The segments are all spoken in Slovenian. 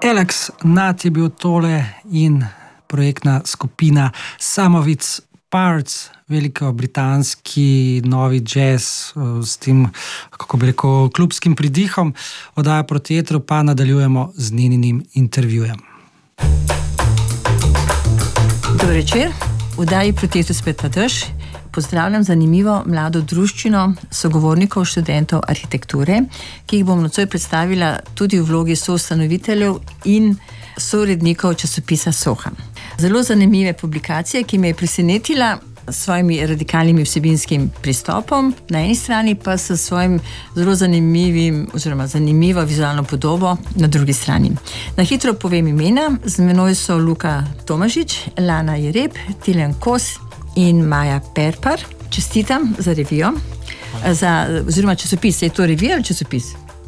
Alex Nat je bil tole in projektna skupina Sum of Its Parts, veliko-britanski novi jazz s tem, kako bi rekel, klubskim pridihom. Oddaja Proti etru pa nadaljujemo z njeninim intervjujem. Dober večer, v oddaji Proti etru spet Padež. Pozdravljam zanimivo mlado druščino sogovornikov študentov arhitekture, ki jih bom nocoj predstavila tudi v vlogi soustanoviteljev in sourednikov časopisa Soha. Zelo zanimive publikacije, ki me je presenetila s svojimi radikalnimi vsebinskim pristopom, na eni strani pa s svojim zelo zanimivim oziroma zanimivo vizualno podobo na drugi strani. Na hitro povem imena, z menoj so Luka Tomažič, Lana Jereb, Tilen Kos in Maja Perpar. Čestitam za revijo, oziroma časopis. Je to revija ali časopis?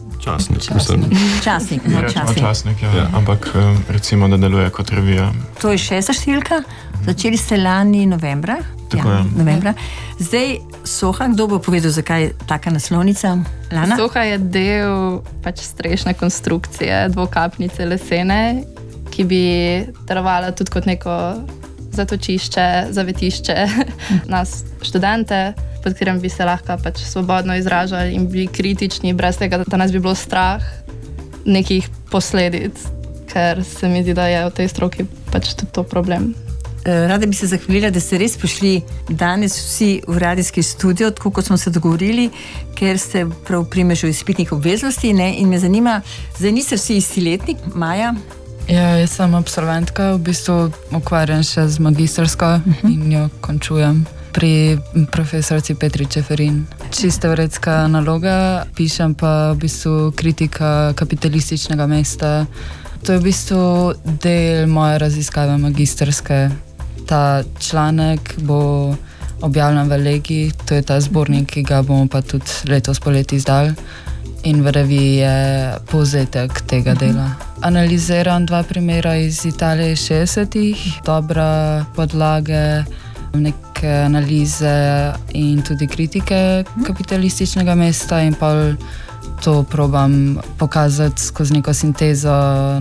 Časnik, ja. Ampak recimo, da deluje kot revija. To je 6. številka, začeli ste lani novembra. Tako je. Novembra. Zdaj Soha, kdo bo povedal, zakaj je taka naslovnica? Lana? Soha je del strešne konstrukcije, dvokapnice lesene, ki bi delovala tudi kot neko zatočišče, zavetišče nas študente, pod katerim bi se lahko svobodno izražali in bili kritični, brez tega, da nas bi bilo strah nekih posledic, ker se mi zdi, da je v tej stroki tudi to problem. Rada bi se zahvalila, da ste res prišli danes vsi v radijski studio, tako kot smo se dogovorili, ker ste prav v primežu izpitnih obveznosti, ne? In me zanima, zdaj niste vsi isti letnik, Maja? Ja, jaz sem absolventka, v bistvu ukvarjam še z magistrsko in jo končujem pri profesorci Petri Čeferin. Čisto teoretska naloga, pišem pa v bistvu kritika kapitalističnega mesta. To je v bistvu del moje raziskave magistrske. Ta članek bo objavljen v Legiji, to je ta zbornik, ki ga bomo pa tudi letos poleti izdali. In v reviji je povzetek tega dela. Analiziram 2 primera iz Italije 60-ih, dobra podlage, neke analize in tudi kritike kapitalističnega mesta in pa to probam pokazati skozi neko sintezo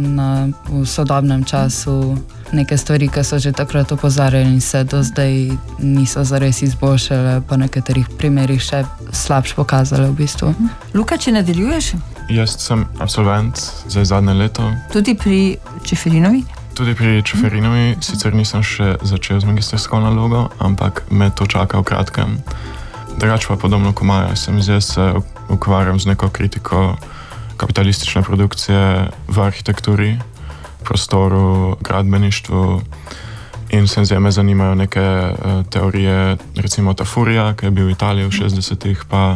v sodobnem času. Neke stvari, ki so že takrat opozarjali in se do zdaj niso zares izboljšale, pa v nekaterih primerih še slabš pokazale v bistvu. Luka, če nadaljuješ? Jaz sem absolvent za zadnje leto. Tudi pri Čeferinovi? Tudi pri Čeferinovi, sicer nisem še začel z magistrsko nalogo, ampak me to čaka v kratkem. Drugače pa podobno kot Maja, se ukvarjam z neko kritiko kapitalistične produkcije v arhitekturi, prostoru, gradbeništvu in se me zanimajo neke teorije, recimo Tafurija, ki je bil v Italiji v 60-ih, pa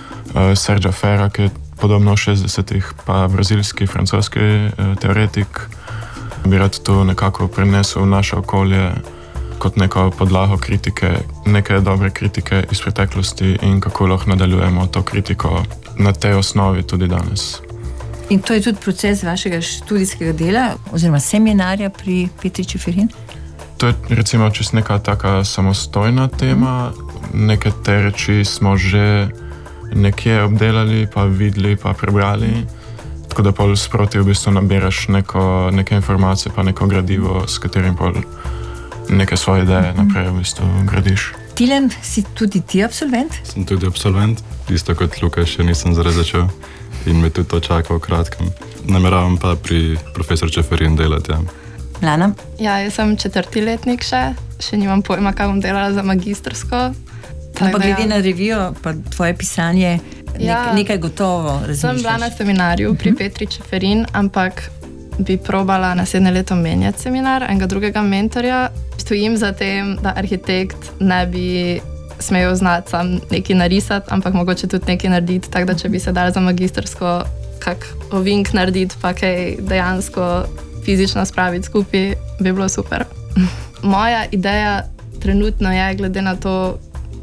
Sergio Ferra, ki je podobno v 60-ih, pa brazilski, francoski teoretik. Bi rad to nekako prenesel v naše okolje kot neko podlago kritike, neke dobre kritike iz preteklosti in kako lahko nadaljujemo to kritiko na tej osnovi tudi danes. In to je tudi proces vašega študijskega dela oziroma seminarja pri Petri Čeferin? To je recimo čisto neka taka samostojna tema. Neke te reči smo že nekje obdelali, pa videli, pa prebrali. Tako da pol sproti v bistvu nabiraš neke informacije, pa neko gradivo, s katerim pol neke svoje ideje naprej v bistvu gradiš. Tilen, si tudi ti absolvent? Sem tudi absolvent, isto kot Luka, še nisem zares začel. In me tudi to čaka v kratkem. Nameravam pa pri profesor Čeferin delati, ja. Lana? Ja, jaz sem 4. letnik še nimam pojma, kaj bom delala za magistrsko. Pa glede na revijo, pa tvoje pisanje, nekaj gotovo razmišljaš. Sem bila na seminarju pri Petri Čeferin, ampak bi probala naslednje leto menjati seminar, enega drugega mentorja. Stojim za tem, da arhitekt ne bi smejo znati sam nekaj narisati, ampak mogoče tudi nekaj narediti, tako da če bi se dali za magistrsko kak ovink narediti, pa kaj dejansko fizično spraviti skupaj, bi bilo super. Moja ideja trenutno je, glede na to,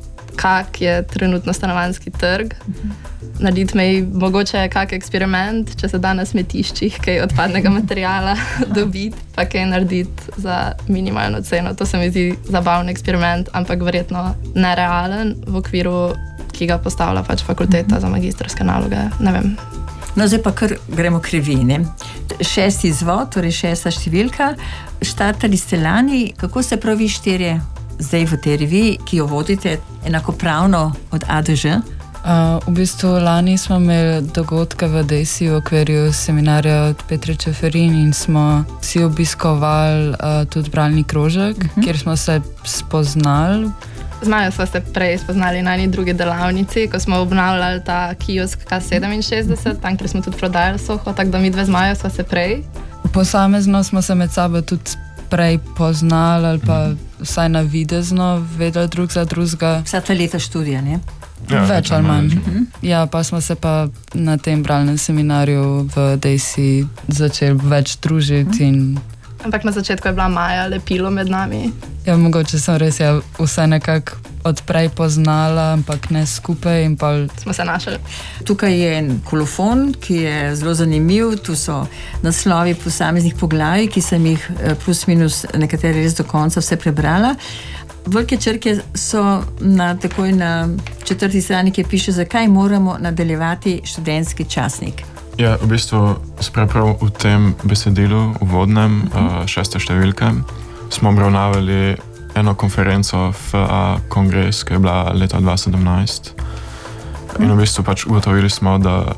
kak je trenutno stanovanjski trg, narediti mogoče kak eksperiment, če se da na smetiščih kaj odpadnega materijala dobiti, pa kaj narediti za minimalno ceno. To se mi zdi zabaven eksperiment, ampak verjetno nerealen v okviru, ki ga postavlja fakulteta za magistrske naloge. Ne vem. No, zdaj pa kar gremo krivine. 6. izvod, torej 6. številka. Štartali ste lani, kako ste pravi 4 zdaj v tej reviji, ki jo vodite enakopravno od A do Ž? V bistvu lani smo imeli dogodke v DESI v okviru seminarja od Petre Čeferin in smo si obiskovali tudi bralni krožek, kjer smo se spoznali. Z Majo smo se prej spoznali na eni drugi delavnici, ko smo obnavljali ta kiosk K67, tam, kjer smo tudi prodajali Soho, tako da mi dve z Majo smo se prej. Posamezno smo se med sabo tudi prej poznali ali pa vsaj navidezno vedeli drug za drugega. Vsa ta leta študija, ne? Ja, več ali manj. Ja, pa smo se pa na tem bralnem seminarju v DESI začeli več družiti in... Ampak na začetku je bila Maja lepilo med nami. Ja, mogoče sem res vse nekako odprej poznala, ampak ne skupaj in pa... Smo se našli. Tukaj je en kolofon, ki je zelo zanimiv, tu so naslovi posameznih poglavij, ki sem jih plus minus nekatere res do konca vse prebrala. Velike črke so takoj na 4. strani, ki piše, zakaj moramo nadaljevati študentski časnik. Ja, v bistvu prav v tem besedilu, uvodnem, 6. številke, smo obravnavali eno konferenco FA Kongres, ki je bila leta 2017. In v bistvu pač ugotovili smo, da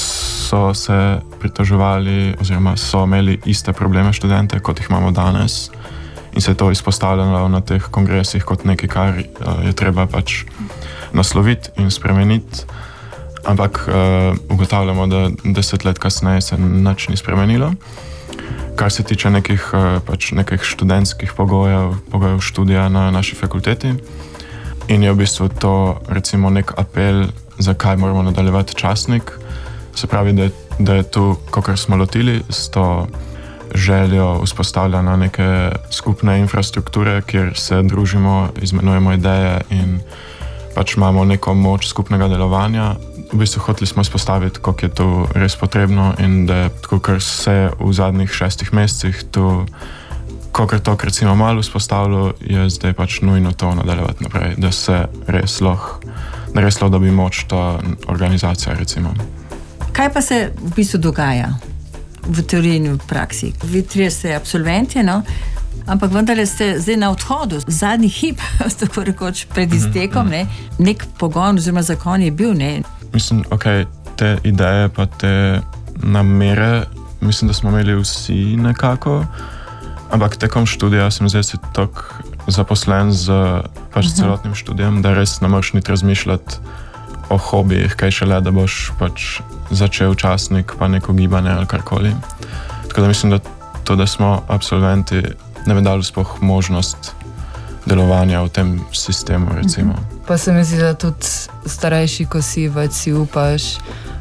so se pritoževali oziroma so imeli iste probleme študente, kot jih imamo danes. In se je to izpostavljalo na teh kongresih kot nekaj, kar je treba pač nasloviti in spremeniti. Ampak ugotavljamo, da 10 let kasneje se nič ni spremenilo. Kar se tiče nekih študentskih pogojev študija na naši fakulteti. In je v bistvu to recimo nek apel, zakaj moramo nadaljevati časnik. Se pravi, da je tu, kakor smo lotili, s to željo vzpostavljanja neke skupne infrastrukture, kjer se družimo, izmenujemo ideje in pač imamo neko moč skupnega delovanja. V bistvu hoteli smo izpostaviti, kako je to res potrebno in da je tako, kar se v zadnjih 6 mesecih tu, kakor to recimo malo vzpostavilo, je zdaj pač nujno to nadaljevati naprej, da se res lahko dobi moč ta organizacija recimo. Kaj pa se v bistvu dogaja v teoriji in v praksi? Vi 3 ste absolventi, no? Ampak vendarle ste zdaj na odhodu, zadnji hip, tako rekoč pred iztekom, ne? Nek pogon oziroma zakon je bil, ne? Mislim, te ideje pa te namere, mislim, da smo imeli vsi nekako, ampak tekom študija sem zdaj si tako zaposlen z pač celotnim študijem, da res ne moreš niti razmišljati o hobijih, kaj šele, da boš pač začel časnik pa neko gibanje ali karkoli. Tako da mislim, da to, da smo absolventi, ne bi dali sploh možnost delovanja v tem sistemu, recimo. Pa se mi zdi, da tudi starejši, ko si več si upaš,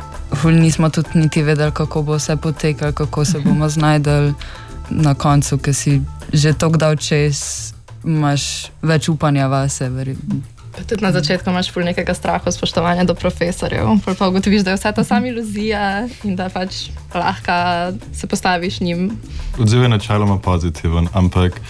nismo tudi niti vedeli, kako bo vse potekalo, kako se bomo znajdeli na koncu, ker si že toliko dal čez, imaš več upanja vase, verjetno. Tudi na začetku imaš ful nekega straha, spoštovanja do profesorjev, pa ugotoviš, da je vse to sama iluzija in da pač lahko se postaviš njim. Odziv je načeloma pozitiven, ampak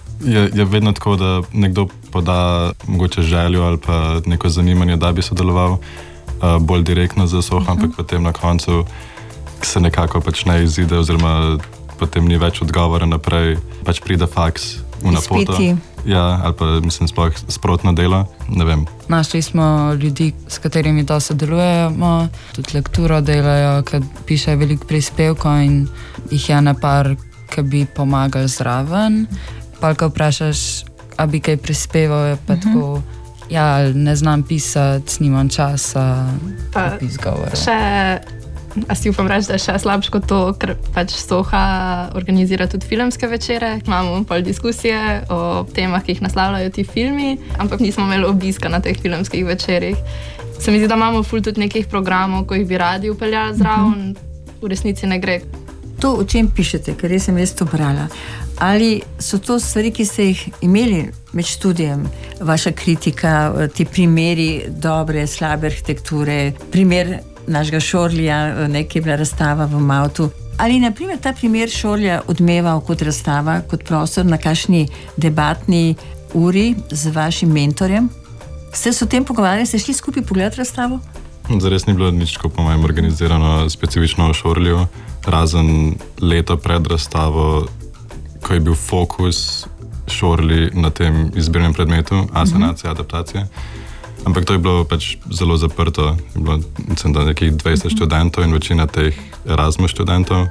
je vedno tako, da nekdo poda mogoče željo ali pa neko zanimanje, da bi sodeloval bolj direktno za Soho, ampak potem na koncu se nekako pač ne izide oziroma potem ni več odgovora naprej, pač pride faks v napoto. Ja, ali pa mislim sploh sprotno delo, ne vem. Našli smo ljudi, s katerimi to sodelujemo, tudi lekturo delajo, ki pišejo veliko prispevkov in jih je na par, ki bi pomagali zraven. Pa ko vprašaš, a bi kaj prispeval, je pa tako, ja, ne znam pisati, nimam časa, pa izgovora. A si upam reči, da je še slabše kot to, ker pač Soha organizira tudi filmske večere, imamo pol diskusije o temah, ki jih naslavljajo ti filmi, ampak nismo imeli obiska na teh filmskih večerih. Se mi zdi, da imamo ful tudi nekih programov, ko jih bi radi upeljali zraven, v resnici ne gre. To, o čem pišete, ker sem res to brala, ali so to stvari, ki ste jih imeli med študijem, vaša kritika, ti primeri dobre, slabe arhitekture, primer našega Šorlija, ki je bila razstava v Mautu. Ali na primer ta primer Šorlja odmeval kot razstava, kot prostor na kakšni debatni uri z vašim mentorjem? Ste se o tem pogovarjali, ste šli skupaj pogledati razstavo? Zares ni bilo nič, ko po mojem, organizirano specifično v Šorlju, razen leto pred razstavo, ko je bil fokus Šorli na tem izbirnem predmetu, asanacija, adaptacija. Ampak to je bilo pač zelo zaprto. Je bilo, mislim, da nekih 20 študentov in večina teh Erasmus študentov.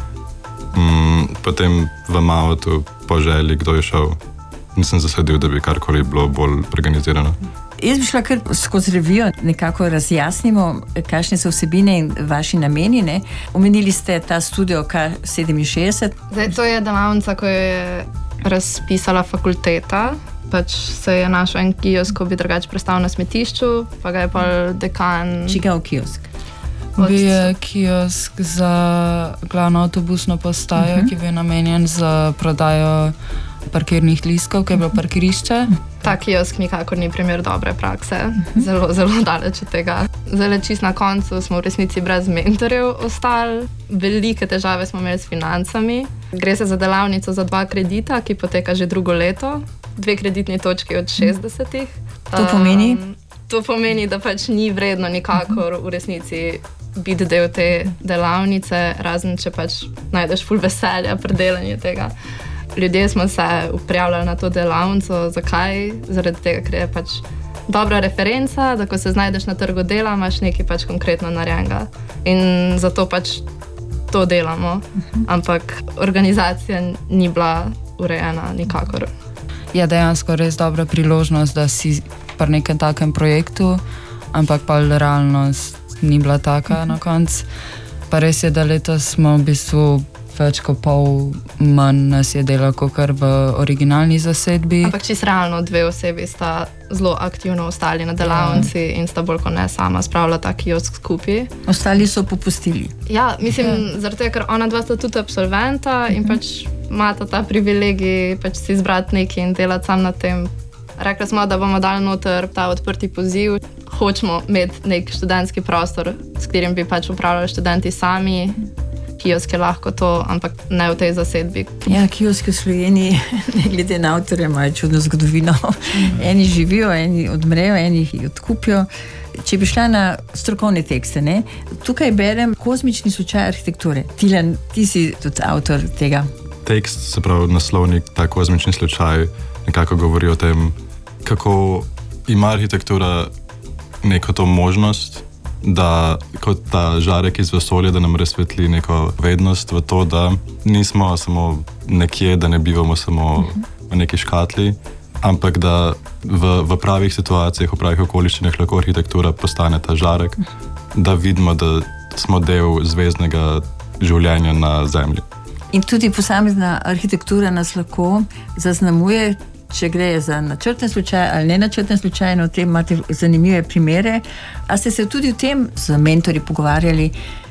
Potem v Mautu po želji, kdo je šel, nisem zasledil, da bi karkoli bilo bolj organizirano. Jaz bi šla kar skozi revijo, nekako razjasnimo, kakšne so vsebine in vaši nameni. Ne? Omenili ste ta studio K67. Zdaj, to je delavnica, ko je razpisala fakulteta. Pač se je našel en kiosk, ko bi drugače prestal na smetišču, pa ga je pa dekan... Čigav kiosk? Bil je kiosk za glavno avtobusno postajo, ki je namenjen za prodajo parkirnih listkov, ki je bilo parkirišče. Ta kiosk nikakor ni primer dobre prakse, zelo, zelo daleč od tega. Zdaj, čist na koncu smo v resnici brez mentorjev ostali, velike težave smo imeli s financami. Gre se za delavnico za 2 kredita, ki poteka že drugo leto, 2 kreditni točki od 60. To pomeni? To pomeni, da pač ni vredno nikakor v resnici biti del te delavnice, razen če pač najdeš ful veselja pri delanju tega. Ljudje smo se prijavljali na to delavnico. Zakaj? Zaradi tega, ker je pač dobra referenca, da ko se znajdeš na trgu dela, imaš nekaj pač konkretno narejenega. In zato pač to delamo. Ampak organizacija ni bila urejena nikakor. Je dejansko res dobra priložnost, da si pri nekem takem projektu, ampak pa realnost ni bila taka na koncu. Pa res je, da letos smo v bistvu več kot pol manj nas je delal kot v originalni zasedbi. Ampak čisto realno 2 osebi sta zelo aktivno ostali na delavnici in sta bolj kot ne sama spravila ta kiosk skupaj. Ostali so popustili. Ja, mislim, zaradi tega, ker ona 2 sta tudi absolventa in pač imata ta privilegij pač si izbrati nekaj in delati sam na tem. Rekli smo, da bomo dali noter ta odprti poziv. Hočemo imeti nek študentski prostor, s katerim bi pač upravljali študenti sami. Kiosk je lahko to, ampak ne v tej zasedbi. Ja, kioski v Sloveniji, ne glede na avtorje, imajo čudno zgodovino. Eni živijo, eni odmrejo, eni jih odkupijo. Če bi šla na strokovne tekste, ne? Tukaj berem Kozmični slučaj arhitekture. Tilen, ti si tudi avtor tega. Tekst, se pravi naslovnik, ta kozmični slučaj, nekako govori o tem, kako ima arhitektura neko to možnost, da kot ta žarek iz vesolja, da nam razsvetli neko vednost v to, da nismo samo nekje, da ne bivamo samo v neki škatli, ampak da v pravih situacijah, v pravih okoliščinah lahko arhitektura postane ta žarek, da vidimo, da smo del zvezdnega življenja na Zemlji. In tudi posamezna arhitektura nas lahko zaznamuje, če gre za načrten slučaj ali ne načrten slučaj, o tem imate zanimive primere. A ste se tudi o tem z mentorji pogovarjali?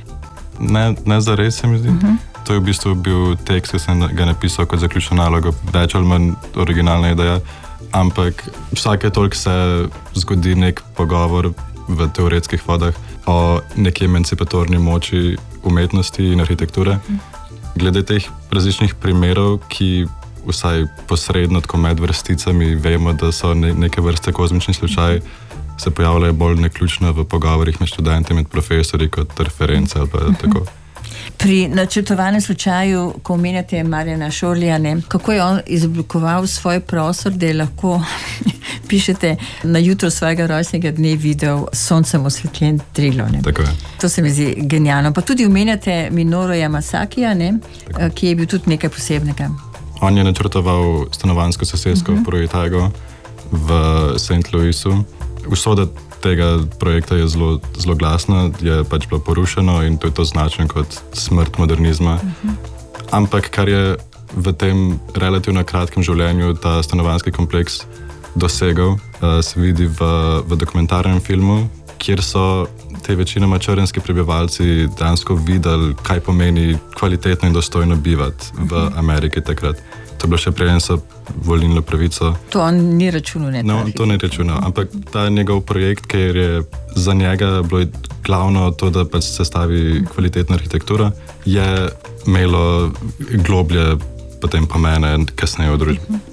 Ne zares, se mi zdi. To je v bistvu bil tekst, ki sem ga napisal kot zaključno nalogo, več ali manj originalna ideja, ampak vsake toliko se zgodi nek pogovor v teoretskih vodah o neki emancipatorni moči umetnosti in arhitekture. Glede teh različnih primerov, ki vsaj posredno, tako med vrsticami, vemo, da so neke vrste kozmični slučaj, se pojavljajo bolj naključno v pogovorih med študenti, med profesori kot reference ali pa tako. Pri načrtovanem slučaju, ko omenjate Marjana Šorlija, kako je on izoblikoval svoj prostor, da je lahko pišete na jutro svojega rojstnega dne videl s soncem osvetljen Trilo. Tako je. To se mi zdi genialno. Pa tudi omenjate Minoru Yamasakija, ki je bil tudi nekaj posebnega. On je načrtoval stanovanjsko sosesko Projetago v St. Louisu. Usoda tega projekta je zelo glasna, je pač bilo porušeno in to je to značeno kot smrt modernizma. Ampak kar je v tem relativno kratkem življenju ta stanovanjski kompleks dosegel, se vidi v dokumentarnem filmu, kjer so te večinoma črnski prebivalci dejansko videli, kaj pomeni kvalitetno in dostojno bivati v Ameriki takrat. To je bilo še preden so volilno pravico. To on ni računal, ne? No, to ni računal, ampak ta njegov projekt, ker je za njega bilo glavno to, da pač se stavi kvalitetna arhitektura, je imelo globlje potem pomene kasneje v družbi.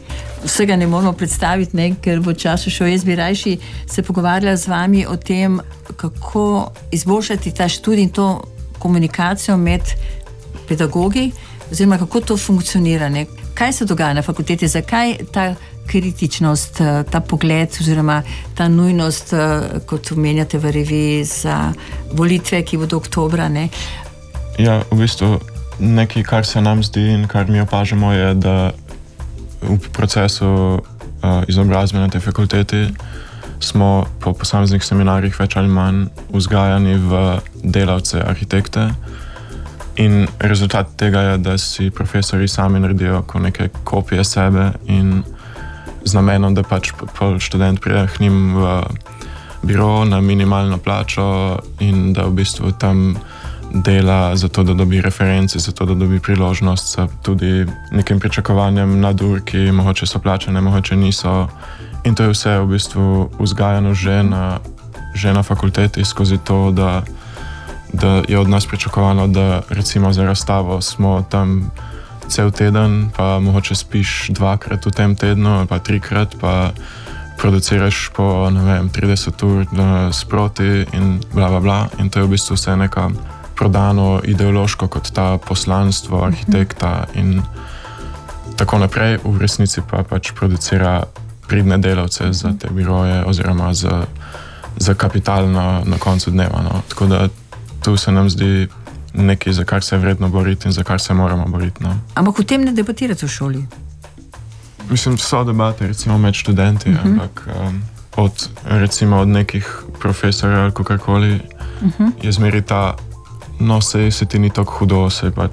vsega ne moramo predstaviti, ne, ker bo času šel. Jaz bi rajši se pogovarjala z vami o tem, kako izboljšati ta študij in to komunikacijo med pedagogi, oziroma kako to funkcionira. Ne. Kaj se dogaja na fakulteti, zakaj ta kritičnost, ta pogled oziroma ta nujnost, kot omenjate v reviji za volitve, ki bodo oktobra, ne? Ja, v bistvu nekaj, kar se nam zdi in kar mi opažamo, je, da v procesu izobrazbe na tej fakulteti smo po posameznih seminarjih več ali manj vzgajani v delavce, arhitekte. In rezultat tega je, da si profesori sami naredijo neke kopije sebe in z namenom, da pač študent pride k njim v biro na minimalno plačo in da v bistvu tam dela zato, da dobi reference, zato, da dobi priložnost s tudi nekim pričakovanjem nadur, ki mogoče so plačane, mogoče niso. In to je vse v bistvu vzgajano že na fakulteti skozi to, da je od nas pričakovano, da recimo za razstavo smo tam cel teden, pa mogoče spiš 2-krat v tem tednu, ali pa 3-krat, pa produciraš po, ne vem, 30 ur sproti in bla, bla, bla. In to je v bistvu vse neka prodano ideološko kot ta poslanstvo arhitekta in tako naprej. V resnici pa pač producira pridne delavce za te biroje oziroma za kapital na koncu dneva. No. Tako da tu se nam zdi nekaj, za kar se je vredno boriti in za kar se moramo boriti. No. Ampak o tem ne debatirate v šoli? Mislim, so debate recimo med študenti, ampak od nekih profesorjev ali kakorkoli je zmeri ta, no se ti ni tako hudo,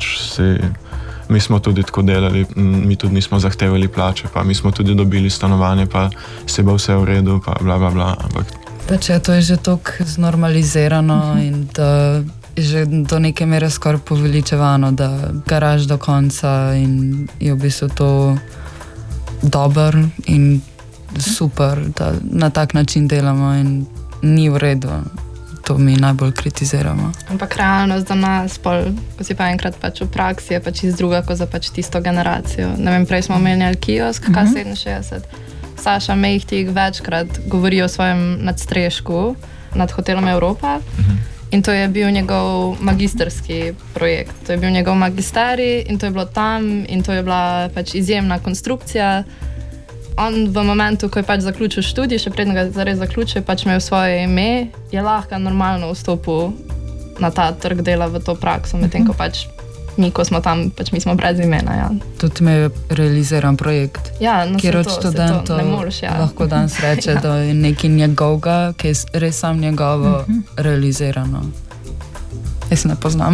mi smo tudi tako delali, mi tudi nismo zahtevali plače, pa mi smo tudi dobili stanovanje, pa se bo vse v redu, pa bla bla bla, ampak to je že toliko znormalizirano in da je že do neke mere skoraj poveličevano, da garaš do konca in je v bistvu to dober in super, da na tak način delamo in ni v redu. To mi najbolj kritiziramo. Ampak realnost za nas, ko si pa enkrat pač v praksi, je pač iz druga, kot za pač tisto generacijo. Ne vem, prej smo omenjali kiosk, K67. Saša Mehtig večkrat govori o svojem nadstrešku nad hotelom Evropa in to je bil njegov magisterski projekt. To je bil njegov magisterij in to je bilo tam in to je bila pač izjemna konstrukcija. On v momentu, ko je pač zaključil študij, še predno ga zares zaključil, pač imel svoje ime, je lahko normalno vstopil na ta trg dela v to prakso, medtem ko pač mi, ko smo tam, pač mi smo brez imena. Ja. Tudi me je realiziran projekt, kjer od študentov lahko danes reče, da je nekaj njegovega, ki je res sam njegovo realizirano. Jaz ne poznam.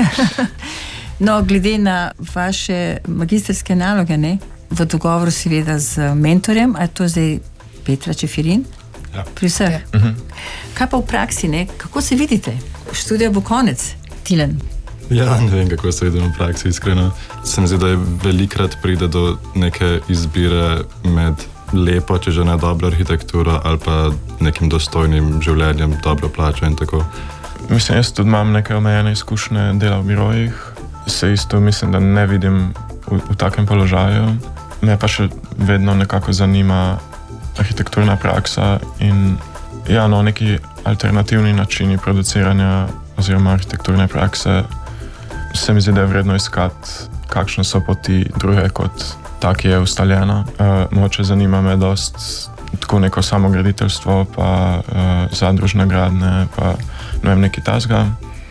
No, glede na vaše magisterske naloge, ne? V dogovoru seveda z mentorjem, a je to zdaj Petra Čeferin? Ja. Pri vseh. Kaj pa v praksi, ne? Kako se vidite? Študija bo konec, Tilen. Ja, ne vem, kako se vidim v praksi, iskreno. Se mi zdi, da je velikrat pride do neke izbire med lepo, če že ne dobro arhitekturo, ali pa nekim dostojnim življenjem, dobro plačo in tako. Mislim, jaz tudi imam neke omejene izkušnje dela v birojih. Se isto mislim, da ne vidim v takem položaju. Me pa še vedno nekako zanima arhitekturna praksa in ja, no, neki alternativni načini produciranja oziroma arhitekturne prakse. Se mi zdi, da je vredno iskati, kakšne so poti druge kot ta, ki je ustaljena. Mogoče zanima me dost tako neko samograditeljstvo, pa zadružne gradnje, pa ne vem, nekaj tasga.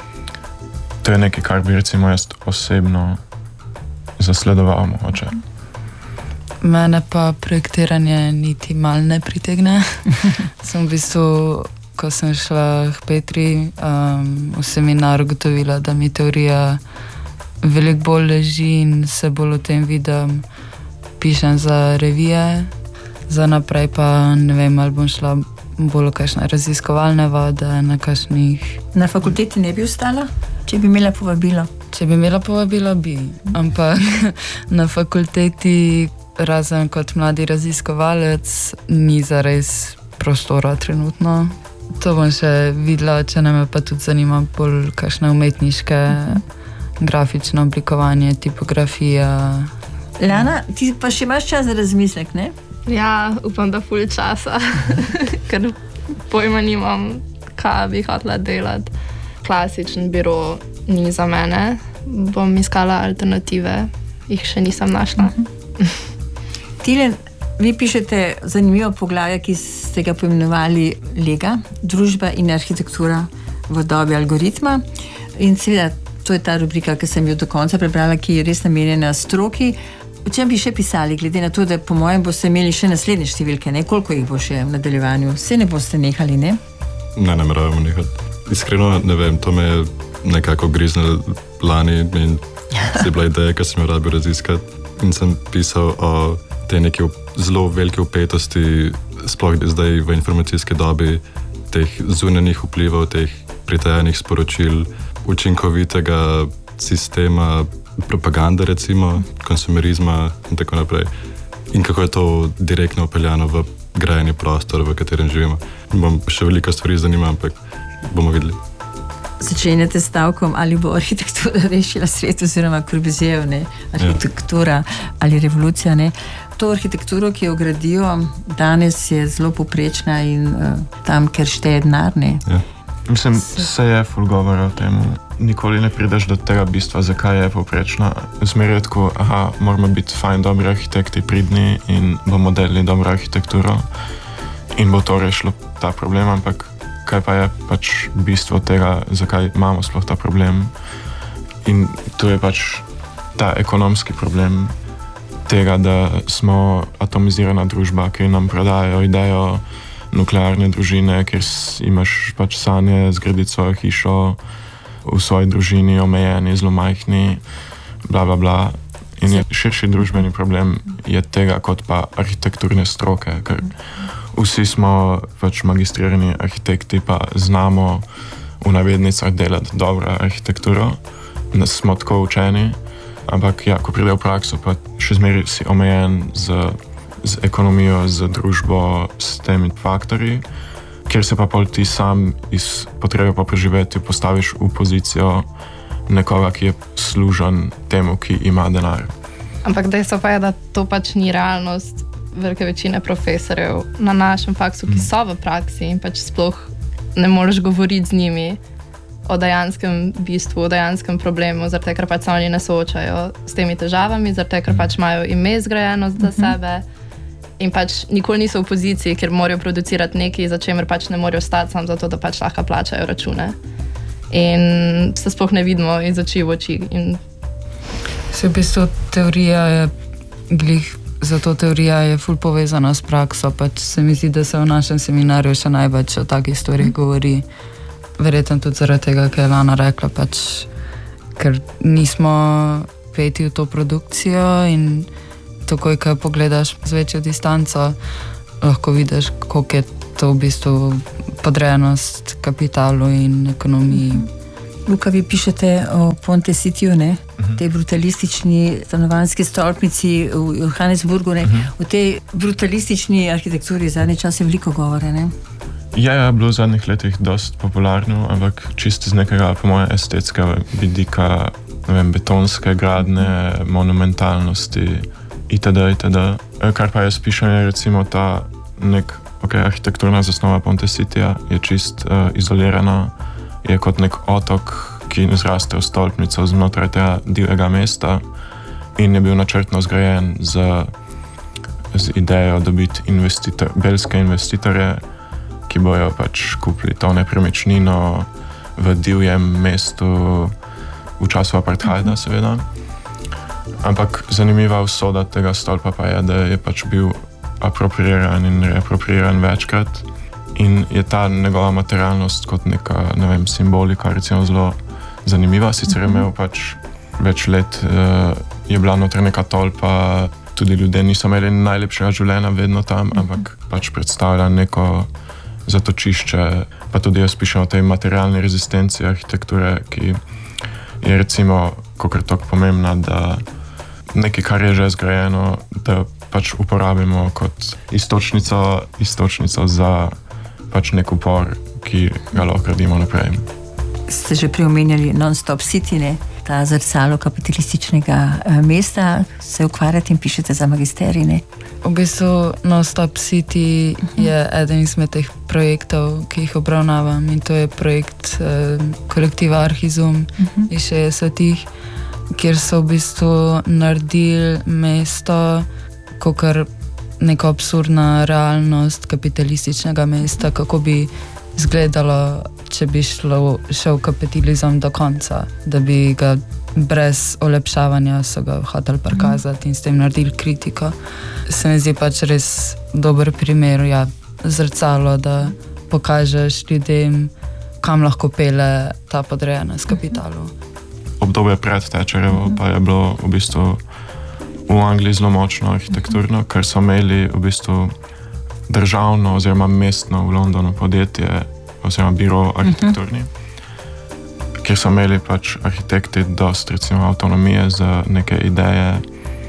To je nekaj, kar bi recimo jaz osebno zasledoval mogoče. Mene pa projektiranje niti mal ne pritegne. Sem v bistvu, ko sem šla k Petri, v seminar ugotovila, da mi teorija veliko bolj leži in se bolj o tem vidim. Pišem za revije, za naprej pa ne vem, ali bom šla bolj v kakšne raziskovalne vode, na kakšnih... Na fakulteti ne bi ostala, če bi imela povabilo? Če bi imela povabilo, bi. Ampak na fakulteti, razen kot mladi raziskovalec, ni zares prostora trenutno. To bom še videla, če ne me pa tudi zanima bolj kakšne umetniške, grafično oblikovanje, tipografija, Lana, ti pa še imaš čas za razmislek, ne? Ja, upam, da ful časa, ker pojma nimam, kaj bi hotela delati. Klasičen biro ni za mene, bom iskala alternative, jih še nisem našla. Tilen, vi pišete zanimivo poglavje, ki ste ga poimenovali Lega, družba in arhitektura v dobi algoritma. In seveda, to je ta rubrika, ki sem jo do konca prebrala, ki je res namenjena stroki. O čem bi še pisali, glede na to, da po mojem boste imeli še naslednje številke, ne? Koliko jih bo še v nadaljevanju? Vse ne boste nehali, ne? Ne nameravamo nehati. Iskreno ne vem, to me je nekako griznilo lani in se je bila ideja, ki sem jo rabil raziskati. In sem pisal o tej neki zelo veliki upetosti, sploh zdaj v informacijski dobi, teh zunanjih vplivov, teh pritajanih sporočil, učinkovitega sistema propagande, recimo, konsumerizma in tako naprej. In kako je to direktno upeljano v grajeni prostor, v katerem živimo. Bom še veliko stvari zanima, ampak bomo videli. Začenjate stavkom, ali bo arhitektura rešila svet oziroma Corbusier, ne? Arhitektura ali revolucija, ne? To arhitekturo, ki jo gradijo danes, je zelo povprečna in tam, ker šteje denar, ne? Ja. Mislim, se je ful govora o tem. Nikoli ne prideš do tega bistva, zakaj je povprečna. Zmeraj tako, moramo biti fajn, dobri arhitekti, pridni in bomo delali dobro arhitekturo in bo to rešilo ta problem, ampak kaj pa je pač bistvo tega, zakaj imamo sploh ta problem. In to je pač ta ekonomski problem tega, da smo atomizirana družba, ki nam prodajajo idejo nuklearne družine, kjer imaš pač sanje zgraditi svojo hišo v svoji družini, omejeni, zelo majhni, bla, bla, bla. In je širši družbeni problem je tega kot pa arhitekturne stroke, ker vsi smo pač magistrirani arhitekti, pa znamo v navednicah delati dobro arhitekturo, nas smo tako učeni, ampak ja, ko pride v prakso, pa še zmeraj si omejen z ekonomijo, z družbo, s temi faktorji, kjer se pa pol ti sam iz potrebe po preživetju postaviš v pozicijo nekoga, ki je služen temu, ki ima denar. Ampak dejstvo pa je, da to pač ni realnost velike večine profesorjev na našem faksu, ki so v praksi in pač sploh ne moreš govoriti z njimi o dejanskem bistvu, o dejanskem problemu, zaradi tega, ker pač se oni ne soočajo s temi težavami, zaradi tega, ker pač imajo ime zgrajeno za sebe in pač nikoli niso v poziciji, kjer morajo producirati nekaj, za čemer pač ne morajo stati samo zato, da pač lahko plačajo račune. In se sploh ne vidimo iz oči v oči. Se v bistvu teorija je zato teorija je ful povezana s prakso, pač se mi zdi, da se v našem seminarju še največ o takih stvarih govori. Verjetno tudi zaradi tega, ker je Lana rekla, pač, ker nismo peti v to produkcijo in takoj, ko pogledaš z večjo distanco, lahko vidiš, koliko je to v bistvu podrejenost kapitalu in ekonomiji. Luka, vi pišete o Ponte Cityju, ne? Tej brutalistični stanovanjski stolpnici v Johannesburgu, ne? O tej brutalistični arhitekturi zadnji čas je veliko govora, ne? Je bilo v zadnjih letih dost popularno, ampak čisto z nekega, po moje, estetskega vidika, ne vem, betonske gradne, monumentalnosti, itd. Kar pa jaz pišem, je recimo ta arhitekturna zasnova Ponte Cityja je čist izolirana, je kot nek otok, ki zraste v stolpnico znotraj tega divjega mesta in je bil načrtno zgrajen z idejo dobiti belske investitorje, ki bojo pač kupili to nepremičnino v divjem mestu v času apartheida, seveda. Ampak zanimiva usoda tega stolpa pa je, da je pač bil apropriiran in reapropriiran večkrat in je ta njegova materialnost kot neka, ne vem, simbolika recimo zelo zanimiva. Sicer je imel pač več let, je bila noter neka tolpa, tudi ljudje niso imeli najlepšega življenja vedno tam, ampak pač predstavlja neko zatočišče, pa tudi jaz pišem o tej materialni rezistenci arhitekture, ki je recimo kakor toliko pomembna, da nekaj, kar je že zgrajeno, da pač uporabimo kot istočnico za pač nek upor, ki ga lahko gradimo naprej. Ste že preomenjali Non-Stop City, ne? ta zrcalo kapitalističnega mesta, se ukvarjate in pišete za magisterij. V bistvu Non-Stop City je eden izmed teh projektov, ki jih obravnavam, in to je projekt kolektiva Arhizum iz 60-ih, kjer so v bistvu naredili mesto kakor neka absurdna realnost kapitalističnega mesta, kako bi izgledalo, če bi šel kapitalizem do konca, da bi ga brez olepšavanja so ga hoteli prikazati in s tem naredili kritiko. Se mi zdi pač res dober primer, zrcalo, da pokažeš ljudem, kam lahko pele ta podrejenost kapitalu. Obdobje pred Thatcherjevo pa je bilo v bistvu v Angliji zelo močno arhitekturno, ker so imeli v bistvu državno oziroma mestno v Londonu podjetje oziroma biro arhitekturni, kjer so imeli pač arhitekti dost recimo avtonomije za neke ideje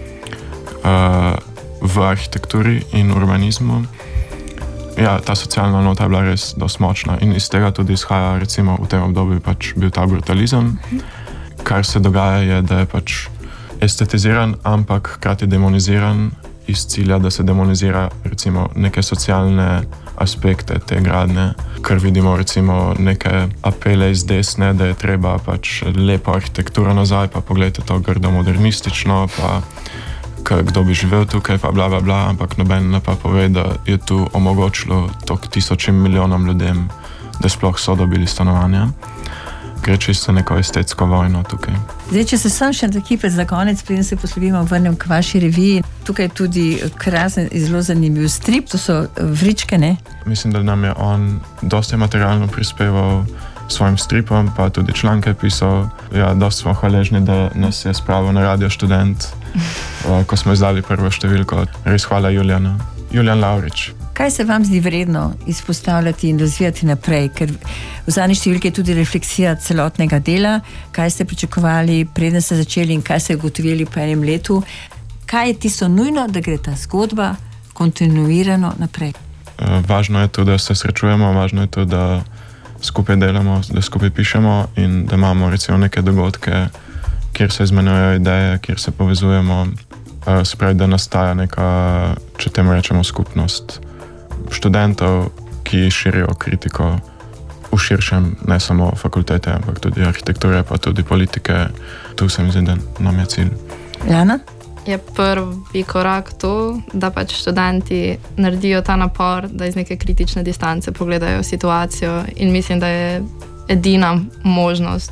v arhitekturi in urbanizmu. Ja, ta socialna nota je bila res dost močna in iz tega tudi izhaja recimo v tem obdobju pač bil ta brutalizem. Kar se dogaja je, da je pač estetiziran, ampak hkrati demoniziran iz cilja, da se demonizira recimo neke socialne aspekte te gradnje, ker vidimo recimo neke apele iz desne, da je treba pač lepo arhitekturo nazaj, pa pogledajte to grdo modernistično, pa kdo bi živel tukaj, pa bla bla bla, ampak noben ne pa pove, da je tu omogočilo toliko tisočim milijonom ljudem, da sploh so dobili stanovanja. Gre čisto neko estetsko vojno tukaj. Zdaj, če se sam še takipec za konec, preden se poslovimo, vrnem k vaši reviji. Tukaj je tudi krasen, zelo zanimiv strip, to so vričke, ne? Mislim, da nam je on dosti materialno prispeval svojim stripom, pa tudi članke pisal. Ja, dosti smo hvaležni, da nas je spravil na Radio Študent, ko smo izdali prvo številko. Res hvala Julijanu. Julijan Lavrič. Kaj se vam zdi vredno izpostavljati in razvijati naprej? Ker v zadnji številki je tudi refleksija celotnega dela. Kaj ste pričakovali, preden ste začeli in kaj ste ugotovili po enem letu? Kaj je tisto nujno, da gre ta zgodba kontinuirano naprej? Važno je to, da se srečujemo, važno je to, da skupaj delamo, da skupaj pišemo in da imamo recimo neke dogodke, kjer se izmenjujejo ideje, kjer se povezujemo. Se pravi, da nastaja neka, če temu rečemo, skupnost študentov, ki širijo kritiko v širšem, ne samo fakultete, ampak tudi arhitekture, pa tudi politike. Tu se mi zdi, da nam je cilj. Lana? Je prvi korak to, da pač študenti naredijo ta napor, da iz neke kritične distance pogledajo situacijo in mislim, da je edina možnost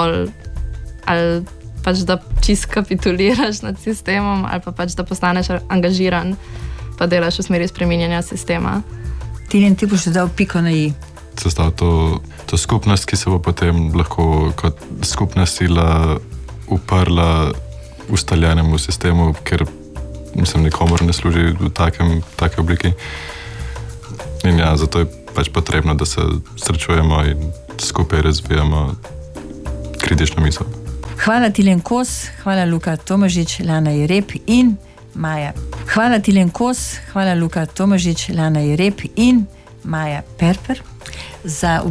ali pač da čist kapituliraš nad sistemom ali pa pač da postaneš angažiran pa delaš v smeri spreminjanja sistema. Tiljen, ti boš dal piko na i. Sestav to skupnost, ki se bo potem lahko kot skupna sila uprla ustaljenemu sistemu, ker mislim, nikomor ne služi v take obliki. In ja, zato je pač potrebno, da se srečujemo in skupaj razvijamo kritično misel. Hvala Tiljen Kos, hvala Luka Tomažič, Lana Jereb in Maja. Hvala Tiljen Kos, hvala Luka Tomažič, Lana Jereb in Maja Perper za